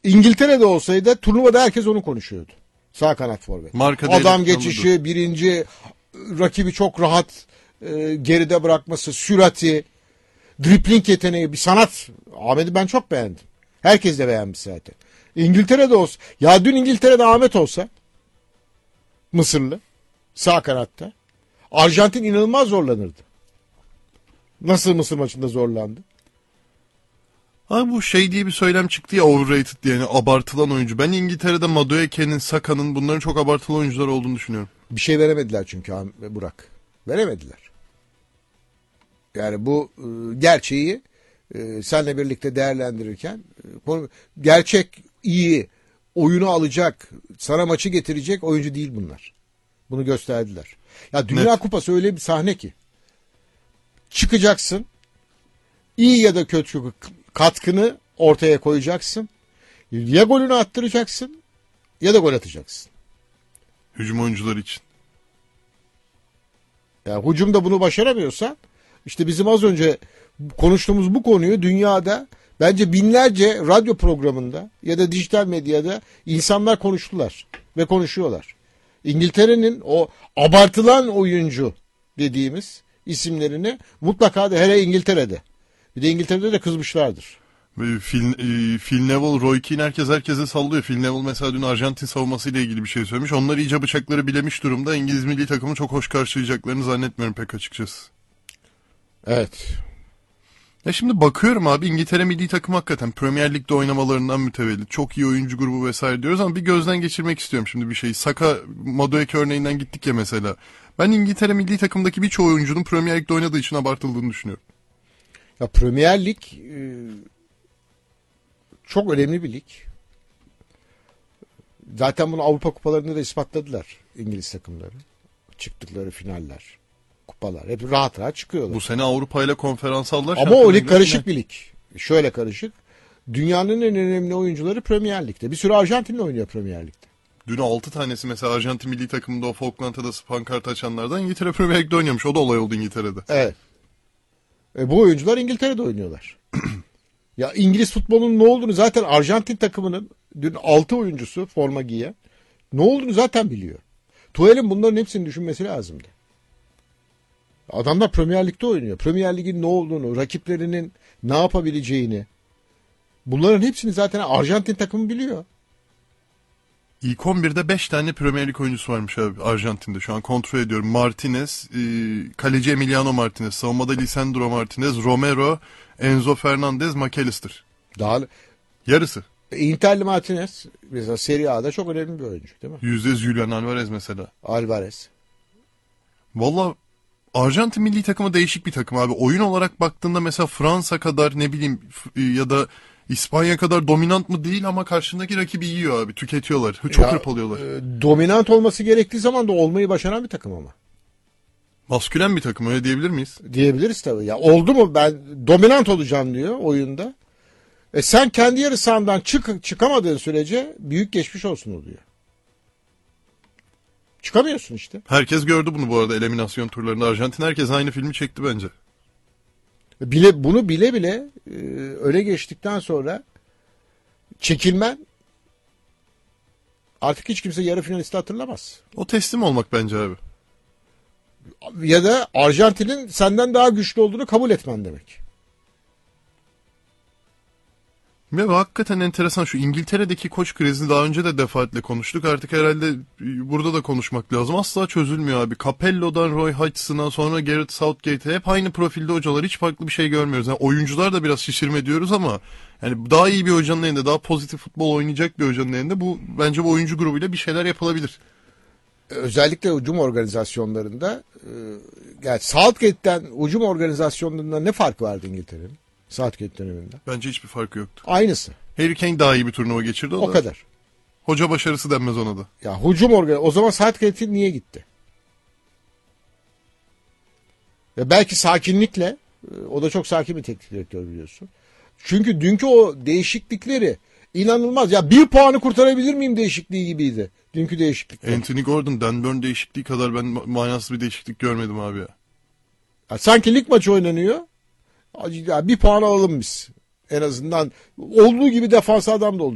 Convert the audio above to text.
İngiltere'de olsaydı turnuvada herkes onu konuşuyordu. Sağ kanat forvet. Adam geçişi, birinci, rakibi çok rahat geride bırakması, sürati, dripling yeteneği, bir sanat. Ahmet'i ben çok beğendim. Herkes de beğenmiş zaten. İngiltere'de olsa, ya dün İngiltere'de Ahmet olsa, Mısırlı, sağ kanatta, Arjantin inanılmaz zorlanırdı. Nasıl Mısır maçında zorlandı? Abi bu şey diye bir söylem çıktı ya, overrated diye, yani abartılan oyuncu. Ben İngiltere'de Madueke'nin, Saka'nın, bunların çok abartılı oyuncular olduğunu düşünüyorum. Bir şey veremediler çünkü Burak. Veremediler. Yani bu gerçeği seninle birlikte değerlendirirken gerçek iyi, oyunu alacak, sana maçı getirecek oyuncu değil bunlar. Bunu gösterdiler. Ya Dünya Kupası öyle bir sahne ki. Çıkacaksın, iyi ya da kötü katkını ortaya koyacaksın. Ya golünü attıracaksın ya da gol atacaksın. Hücum oyuncuları için. Ya hücumda bunu başaramıyorsan, işte bizim az önce konuştuğumuz bu konuyu dünyada bence binlerce radyo programında ya da dijital medyada insanlar konuştular ve konuşuyorlar. İngiltere'nin o abartılan oyuncu dediğimiz isimlerini mutlaka da, hele İngiltere'de. Bir de İngiltere'de de kızmışlardır. Phil Neville, Roy Keane, herkese sallıyor. Phil Neville mesela dün Arjantin savunmasıyla ilgili bir şey söylemiş. Onlar iyice bıçakları bilemiş durumda. İngiliz milli takımı çok hoş karşılayacaklarını zannetmiyorum pek açıkçası. Evet. Ya şimdi bakıyorum abi, İngiltere milli takımı hakikaten Premier Lig'de oynamalarından mütevellit. Çok iyi oyuncu grubu vesaire diyoruz ama bir gözden geçirmek istiyorum şimdi bir şeyi. Saka, Madueke örneğinden gittik ya mesela. Ben İngiltere milli takımdaki birçoğu oyuncunun Premier Lig'de oynadığı için abartıldığını düşünüyorum. Ya Premier Lig çok önemli bir lig. Zaten bunu Avrupa kupalarında da ispatladılar İngiliz takımları. Çıktıkları finaller, kupalar. Hep rahat rahat çıkıyorlar. Bu sene Avrupa ile konferans aldılar. Ama o lig karışık bir lig. Şöyle karışık. Dünyanın en önemli oyuncuları Premier Lig'de. Bir sürü Arjantinli oynuyor Premier Lig'de. Dün 6 tanesi mesela Arjantin milli takımında o Falkland Adası pankart açanlardan İngiltere Premier Lig'de oynuyormuş. O da olay oldu İngiltere'de. Evet. Bu oyuncular İngiltere'de oynuyorlar. Ya İngiliz futbolunun ne olduğunu zaten Arjantin takımının dün 6 oyuncusu forma giyen ne olduğunu zaten biliyor. Tuchel'in bunların hepsini düşünmesi lazımdı. Adamlar Premier Lig'de oynuyor. Premier Lig'in ne olduğunu, rakiplerinin ne yapabileceğini, bunların hepsini zaten Arjantin takımı biliyor. İlk 11'de 5 tane Premier Lig oyuncusu varmış abi Arjantin'de. Şu an kontrol ediyorum. Martinez, kaleci Emiliano Martinez, savunmada Lisandro Martinez, Romero, Enzo Fernandez, McAllister. Daha yarısı. Inter'li Martinez mesela Serie A'da çok önemli bir oyuncu değil mi? %100 Julian Alvarez mesela. Alvarez. Valla Arjantin milli takımı değişik bir takım abi. Oyun olarak baktığında mesela Fransa kadar, ne bileyim, ya da İspanya kadar dominant mı değil ama karşındaki rakibi yiyor abi. Tüketiyorlar. Çok hırpalıyorlar. Dominant olması gerektiği zaman da olmayı başaran bir takım ama. Maskülen bir takım, öyle diyebilir miyiz? Diyebiliriz tabii. Ya oldu mu ben dominant olacağım diyor oyunda. Sen kendi yarı sahandan çıkamadığın sürece büyük geçmiş olsun oluyor. Çıkamıyorsun işte. Herkes gördü bunu bu arada eliminasyon turlarında. Arjantin herkes aynı filmi çekti bence. Bunu bile öne geçtikten sonra çekilmen, artık hiç kimse yarı finalisti hatırlamaz. O teslim olmak bence abi. Ya da Arjantin'in senden daha güçlü olduğunu kabul etmen demek. Ve hakikaten enteresan, şu İngiltere'deki koç krizini daha önce de defaatle konuştuk. Artık herhalde burada da konuşmak lazım. Asla çözülmüyor abi. Capello'dan Roy Hodgson'a, sonra Gareth Southgate'e hep aynı profilde hocalar. Hiç farklı bir şey görmüyoruz. Yani oyuncular da biraz şişirme diyoruz ama yani daha iyi bir hocanın elinde, daha pozitif futbol oynayacak bir hocanın elinde bence bu oyuncu grubuyla bir şeyler yapılabilir. Özellikle hücum organizasyonlarında yani Southgate'den hücum organizasyonlarında ne fark vardı İngiltere'nin? Southgate döneminde. Bence hiçbir farkı yoktu. Aynısı. Harry Kane daha iyi bir turnuva geçirdi o kadar. Hoca başarısı denmez ona da. Ya hücum o zaman Southgate niye gitti? Ve belki sakinlikle, o da çok sakin bir teknik direktör biliyorsun. Çünkü dünkü o değişiklikleri inanılmaz. Ya bir puanı kurtarabilir miyim değişikliği gibiydi. Dünkü değişiklikler. Anthony Gordon, Dan Burn değişikliği kadar ben manasız bir değişiklik görmedim abi ya. Ya sanki lig maçı oynanıyor. Ya bir puan alalım biz. En azından olduğu gibi defans adam da oldu.